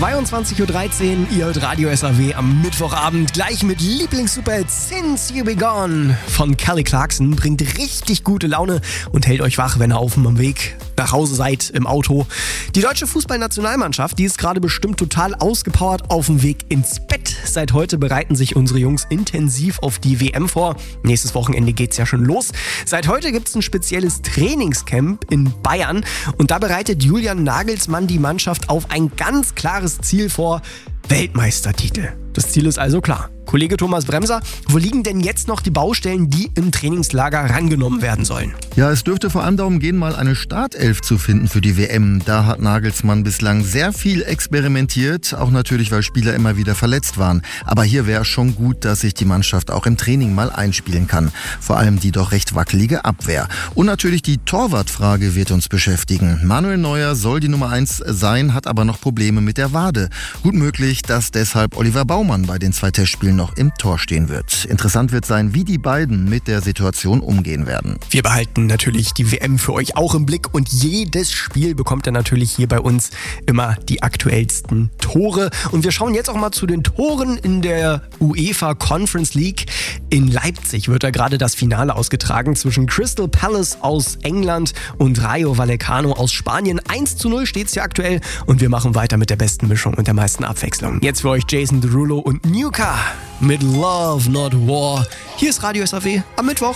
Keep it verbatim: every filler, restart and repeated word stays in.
zweiundzwanzig Uhr dreizehn, ihr hört Radio S A W am Mittwochabend. Gleich mit Lieblingssuperhit Since You Be Gone von Kelly Clarkson. Bringt richtig gute Laune und hält euch wach, wenn ihr auf dem Weg nach Hause seid, im Auto. Die deutsche Fußballnationalmannschaft, die ist gerade bestimmt total ausgepowert auf dem Weg ins Bett. Seit heute bereiten sich unsere Jungs intensiv auf die W M vor. Nächstes Wochenende geht's ja schon los. Seit heute gibt's ein spezielles Trainingscamp in Bayern und da bereitet Julian Nagelsmann die Mannschaft auf ein ganz klares Ziel vor: Weltmeistertitel. Das Ziel ist also klar. Kollege Thomas Bremser, wo liegen denn jetzt noch die Baustellen, die im Trainingslager rangenommen werden sollen? Ja, es dürfte vor allem darum gehen, mal eine Startelf zu finden für die W M. Da hat Nagelsmann bislang sehr viel experimentiert, auch natürlich, weil Spieler immer wieder verletzt waren. Aber hier wäre schon gut, dass sich die Mannschaft auch im Training mal einspielen kann. Vor allem die doch recht wackelige Abwehr. Und natürlich die Torwartfrage wird uns beschäftigen. Manuel Neuer soll die Nummer eins sein, hat aber noch Probleme mit der Wade. Gut möglich, dass deshalb Oliver Baumann bei den zwei Testspielen noch im Tor stehen wird. Interessant wird sein, wie die beiden mit der Situation umgehen werden. Wir behalten natürlich die W M für euch auch im Blick und jedes Spiel bekommt ihr natürlich hier bei uns immer die aktuellsten Tore. Und wir schauen jetzt auch mal zu den Toren in der UEFA Conference League. In Leipzig wird da gerade das Finale ausgetragen zwischen Crystal Palace aus England und Rayo Vallecano aus Spanien. eins zu null steht es hier aktuell und wir machen weiter mit der besten Mischung und der meisten Abwechslung. Jetzt für euch Jason Derulo und Nuka mit Love Not War. Hier ist Radio S A W am Mittwoch.